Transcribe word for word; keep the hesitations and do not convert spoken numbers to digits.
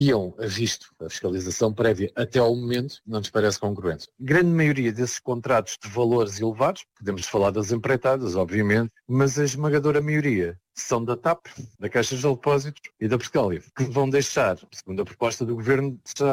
iam a visto a fiscalização prévia até ao momento, não nos parece congruente. Grande maioria desses contratos de valores elevados, podemos falar das empreitadas, obviamente, mas a esmagadora maioria são da T A P, da Caixa de Depósitos e da Portugália, que vão deixar, segundo a proposta do Governo, de